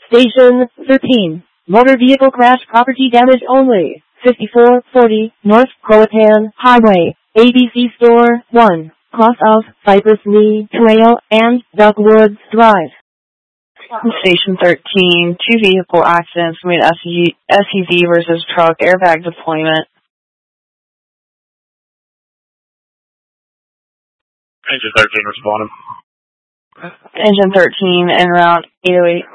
Station 13. Motor vehicle crash property damage only. 5440 North Croatan Highway. ABC Store 1. Cross of Cypress Knee Trail and Duckwoods Drive. Station 13. Two vehicle accidents made SUV versus truck. Airbag deployment. Engine 13 responding. Engine 13 en route 808.